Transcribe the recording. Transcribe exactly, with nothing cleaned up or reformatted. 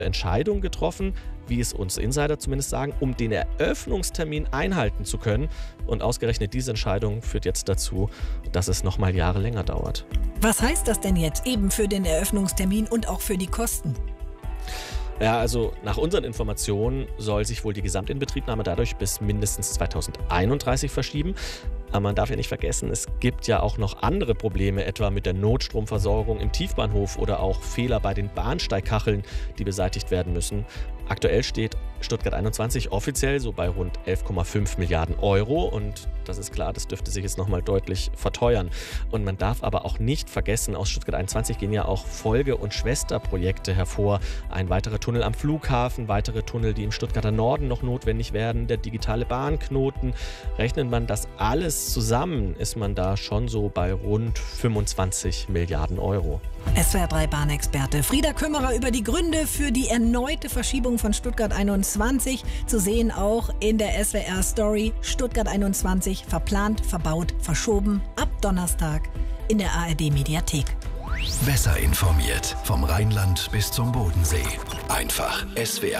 Entscheidung getroffen, wie es uns Insider zumindest sagen, um den Eröffnungstermin einhalten zu können. Und ausgerechnet diese Entscheidung führt jetzt dazu, dass es noch mal Jahre länger dauert. Was heißt das denn jetzt eben für den Eröffnungstermin und auch für die Kosten? Ja, also nach unseren Informationen soll sich wohl die Gesamtinbetriebnahme dadurch bis mindestens zweitausendeinunddreißig verschieben. Aber man darf ja nicht vergessen, es gibt ja auch noch andere Probleme, etwa mit der Notstromversorgung im Tiefbahnhof oder auch Fehler bei den Bahnsteigkacheln, die beseitigt werden müssen. Aktuell steht Stuttgart einundzwanzig offiziell so bei rund elf Komma fünf Milliarden Euro und das ist klar, das dürfte sich jetzt nochmal deutlich verteuern. Und man darf aber auch nicht vergessen, aus Stuttgart einundzwanzig gehen ja auch Folge- und Schwesterprojekte hervor. Ein weiterer Tunnel am Flughafen, weitere Tunnel, die im Stuttgarter Norden noch notwendig werden, der digitale Bahnknoten. Rechnet man das alles zusammen, ist man da schon so bei rund fünfundzwanzig Milliarden Euro. S W R drei Bahnexperte Frieder Kümmerer über die Gründe für die erneute Verschiebung von Stuttgart einundzwanzig. Zu sehen auch in der S W R-Story Stuttgart einundzwanzig verplant, verbaut, verschoben. Ab Donnerstag in der A R D-Mediathek. Besser informiert vom Rheinland bis zum Bodensee. Einfach S W R